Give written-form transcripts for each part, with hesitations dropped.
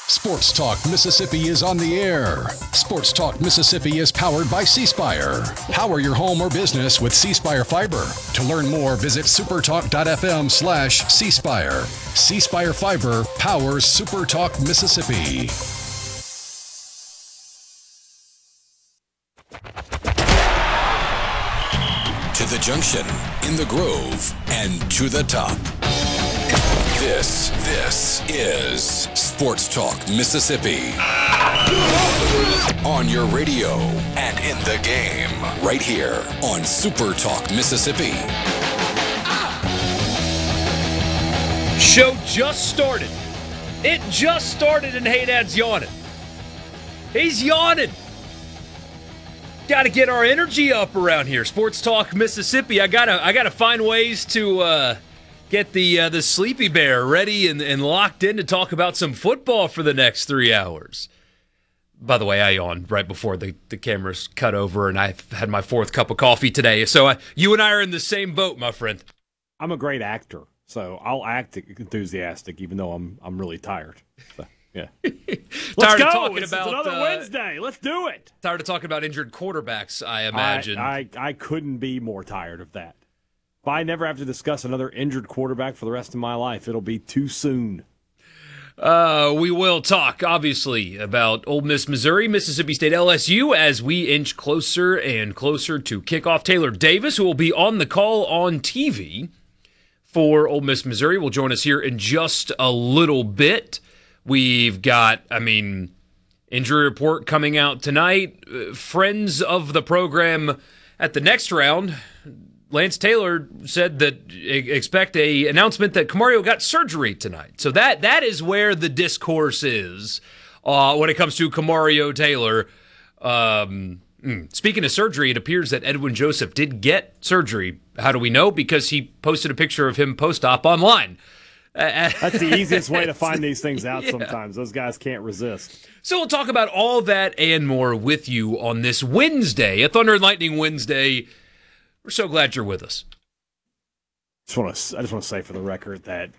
Sports Talk Mississippi is on the air. Sports Talk Mississippi is powered by C Spire. Power your home or business with C Spire Fiber. To learn more, visit supertalk.fm/C Spire. C Spire Fiber powers Super Talk Mississippi. To the junction, in the Grove, and to the top. This is Sports Talk Mississippi. On your radio and in the game, right here on Super Talk Mississippi. Show just started. It just started and Haydad's yawning. He's yawning. Got to get our energy up around here. Sports Talk Mississippi. I gotta find ways to get the sleepy bear ready and locked in to talk about some football for the next 3 hours. By the way, I yawned right before the cameras cut over, and I had my fourth cup of coffee today. So you and I are in the same boat, my friend. I'm a great actor, so I'll act enthusiastic even though I'm really tired. So. Yeah. Let's go. It's another Wednesday. Let's do it. Tired of talking about injured quarterbacks, I imagine. I couldn't be more tired of that. If I never have to discuss another injured quarterback for the rest of my life, it'll be too soon. We will talk, obviously, about Ole Miss, Missouri, Mississippi State, LSU as we inch closer and closer to kickoff. Taylor Davis, who will be on the call on TV for Ole Miss, Missouri, will join us here in just a little bit. We've got, injury report coming out tonight. Friends of the program at the next round, Lance Taylor said that expect a announcement that Camario got surgery tonight. So that is where the discourse is when it comes to Camario Taylor. Speaking of surgery, it appears that Edwin Joseph did get surgery. How do we know? Because he posted a picture of him post-op online. That's the easiest way to find these things out sometimes. Those guys can't resist. So we'll talk about all that and more with you on this Wednesday, a Thunder and Lightning Wednesday. We're so glad you're with us. I just want to say for the record that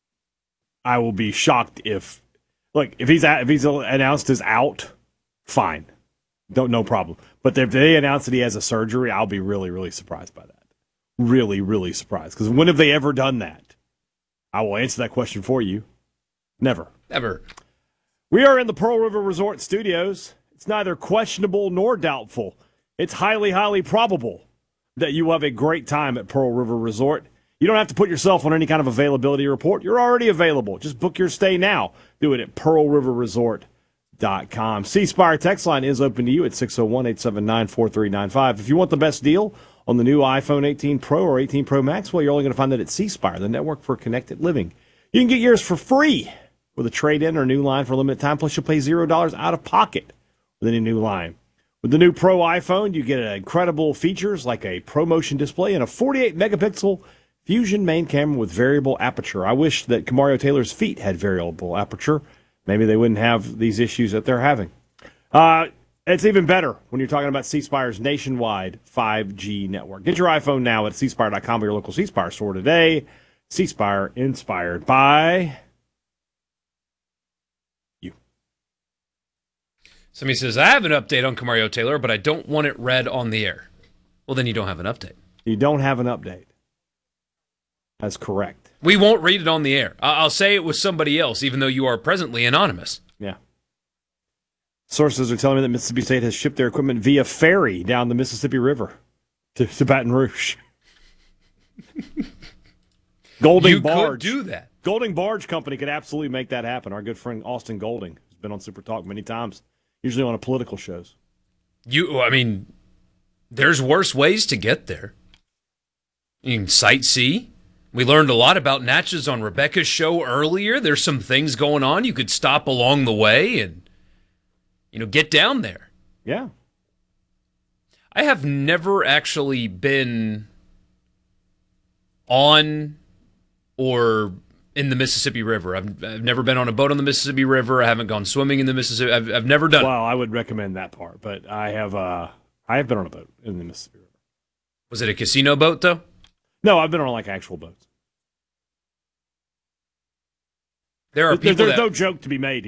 I will be shocked if he's announced as out, fine. No problem. But if they announce that he has a surgery, I'll be really, really surprised by that. Really, really surprised. Because when have they ever done that? I will answer that question for you. Never. Never. We are in the Pearl River Resort studios. It's neither questionable nor doubtful. It's highly, highly probable that you will have a great time at Pearl River Resort. You don't have to put yourself on any kind of availability report. You're already available. Just book your stay now. Do it at pearlriverresort.com. C Spire text line is open to you at 601-879-4395. If you want the best deal on the new iPhone 18 Pro or 18 Pro Max, well, you're only going to find that at C Spire, the network for connected living. You can get yours for free with a trade-in or new line for a limited time, plus you'll pay $0 out of pocket with any new line. With the new Pro iPhone, you get incredible features like a ProMotion display and a 48-megapixel Fusion main camera with variable aperture. I wish that Camario Taylor's feet had variable aperture. Maybe they wouldn't have these issues that they're having. It's even better when you're talking about C Spire's nationwide 5G network. Get your iPhone now at cspire.com or your local C Spire store today. C Spire, inspired by you. Somebody says, I have an update on Camario Taylor, but I don't want it read on the air. Well, then you don't have an update. You don't have an update. That's correct. We won't read it on the air. I'll say it was somebody else, even though you are presently anonymous. Yeah. Sources are telling me that Mississippi State has shipped their equipment via ferry down the Mississippi River to Baton Rouge. Golding Barge. You could do that. Golding Barge Company could absolutely make that happen. Our good friend Austin Golding has been on Super Talk many times, usually on political shows. There's worse ways to get there. You can sightsee. We learned a lot about Natchez on Rebecca's show earlier. There's some things going on. You could stop along the way and, get down there. Yeah. I have never actually been on or in the Mississippi River. I've never been on a boat on the Mississippi River. I haven't gone swimming in the Mississippi. I've never done it. Well, I would recommend that part, but I have been on a boat in the Mississippi River. Was it a casino boat, though? No, I've been on actual boats. There are people There's no joke to be made